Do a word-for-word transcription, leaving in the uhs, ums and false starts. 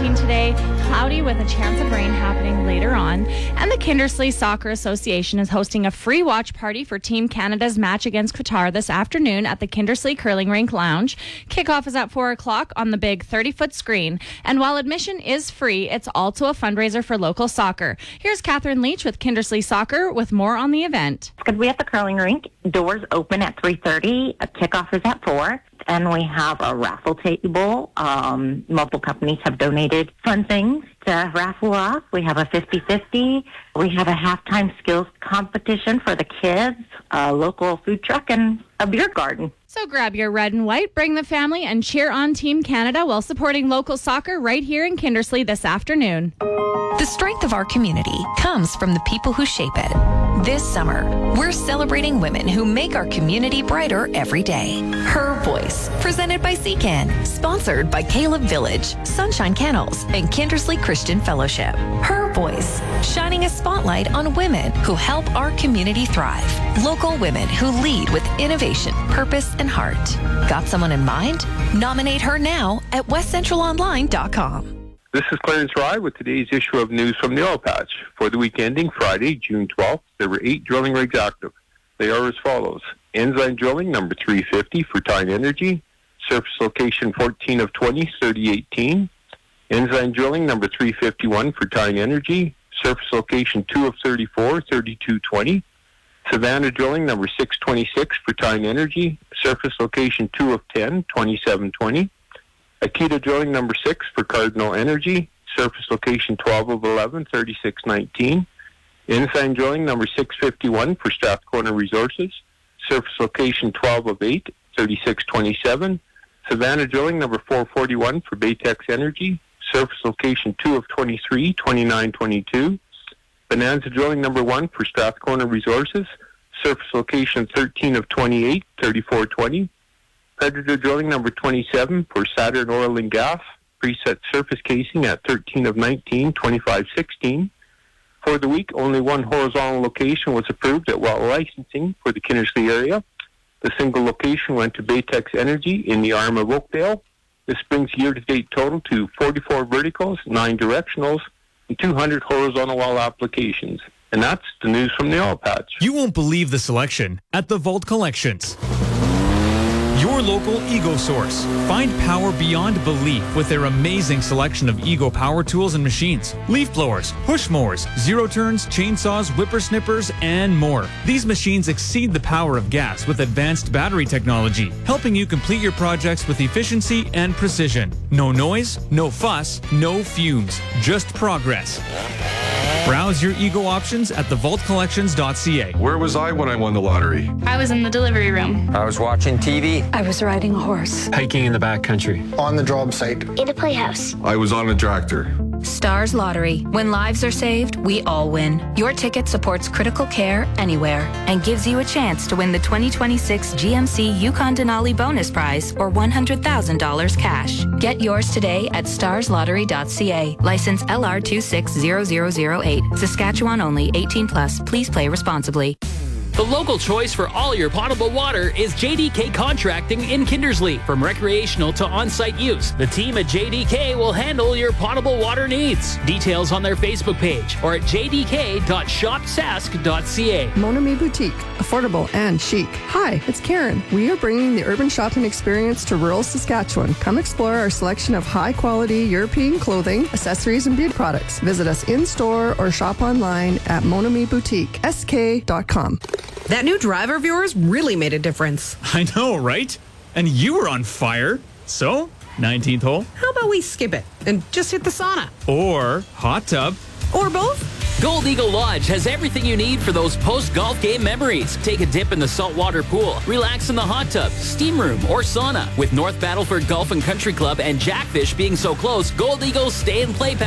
seventeen today, cloudy with a chance of rain happening later on. And the Kindersley Soccer Association is hosting a free watch party for Team Canada's match against Qatar this afternoon at the Kindersley Curling Rink Lounge. Kickoff is at four o'clock on the big thirty-foot screen. And while admission is free, it's also a fundraiser for local soccer. Here's Catherine Leach with Kindersley Soccer with more on the event. It's going to be at the curling rink. Doors open at three thirty. Kickoff is at four. And we have a raffle table. Um, multiple companies have donated fun things to raffle off. We have a fifty-fifty. We have a halftime skills competition for the kids, a local food truck, and a beer garden. So grab your red and white, bring the family, and cheer on Team Canada while supporting local soccer right here in Kindersley this afternoon. The strength of our community comes from the people who shape it. This summer, we're celebrating women who make our community brighter every day. Her Voice, presented by C C A N, sponsored by Caleb Village, Sunshine Kennels, and Kindersley Christian Fellowship. Her Voice, shining a spotlight on women who help our community thrive. Local women who lead with innovation, purpose, and heart. Got someone in mind? Nominate her now at west central online dot com. This is Clarence Rye with today's issue of News from the Oil Patch. For the week ending Friday, June twelfth, there were eight drilling rigs active. They are as follows. Ensign Drilling, number three fifty for Tyne Energy. Surface location fourteen of twenty, thirty eighteen. Ensign Drilling, number three fifty-one for Tyne Energy. Surface location two of thirty-four, thirty-two twenty. Savannah Drilling, number six twenty-six for Tyne Energy. Surface location two of ten, twenty-seven twenty. Akita Drilling, number six for Cardinal Energy. Surface location twelve of eleven, thirty-six nineteen. Ensign Drilling, number six fifty-one for Strathcona Resources. Surface location twelve of eight, thirty-six twenty-seven. Savannah Drilling, number four forty-one for Baytex Energy. Surface location two of twenty-three, twenty-nine twenty-two. Bonanza Drilling, number one for Strathcona Resources. Surface location thirteen of twenty-eight, thirty-four twenty. Predator Drilling, number twenty-seven for Saturn Oil and Gas. Preset surface casing at thirteen of nineteen, twenty-five sixteen. For the week, only one horizontal location was approved at well licensing for the Kindersley area. The single location went to Baytex Energy in the arm of Oakdale. This brings year-to-date total to forty-four verticals, nine directionals, and two hundred horizontal well applications. And that's the news from the oil patch. You won't believe the selection at the Vault Collections. Your local Ego source. Find power beyond belief with their amazing selection of Ego power tools and machines. Leaf blowers, push mowers, zero turns, chainsaws, whippersnippers, and more. These machines exceed the power of gas with advanced battery technology, helping you complete your projects with efficiency and precision. No noise, no fuss, no fumes, just progress. Browse your Ego options at the vault collections dot c a. Where was I when I won the lottery? I was in the delivery room. I was watching T V. I was riding a horse. Hiking in the backcountry. On the job site. In a playhouse. I was on a tractor. Stars Lottery. When lives are saved, we all win. Your ticket supports critical care anywhere and gives you a chance to win the twenty twenty-six G M C Yukon Denali bonus prize or one hundred thousand dollars cash. Get yours today at stars lottery dot c a. License L R two six zero zero zero eight. Saskatchewan only. eighteen plus. Please play responsibly. The local choice for all your potable water is J D K Contracting in Kindersley. From recreational to on-site use, the team at J D K will handle your potable water needs. Details on their Facebook page or at j d k dot shop sask dot c a. Mon Ami Boutique, affordable and chic. Hi, it's Karen. We are bringing the urban shopping experience to rural Saskatchewan. Come explore our selection of high-quality European clothing, accessories, and beauty products. Visit us in-store or shop online at mon ami boutique s k dot com. That new driver of yours really made a difference. I know, right? And you were on fire. So, nineteenth hole. How about we skip it and just hit the sauna? Or hot tub. Or both? Gold Eagle Lodge has everything you need for those post-golf game memories. Take a dip in the saltwater pool, relax in the hot tub, steam room, or sauna. With North Battleford Golf and Country Club and Jackfish being so close, Gold Eagle's Stay and Play